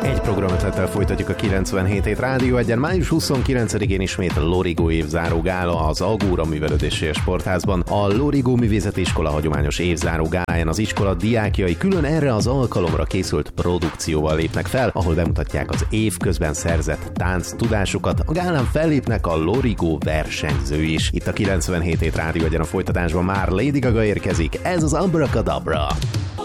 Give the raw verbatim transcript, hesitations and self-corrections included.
Egy programötlettel folytatjuk a kilencvenhét hét Rádió Egyen. május huszonkilencedikén ismét Lorigo évzáró gála az Agóra Művelődési Sportházban. A Lorigo Művészeti Iskola hagyományos évzáró gáláján az iskola diákjai külön erre az alkalomra készült produkcióval lépnek fel, ahol bemutatják az évközben szerzett tánc tudásukat. A gálán fellépnek a Lorigo versenyzői is. Itt a kilencvenhét hét Rádió Egyen a folytatásban már Lady Gaga érkezik. Ez az Abracadabra.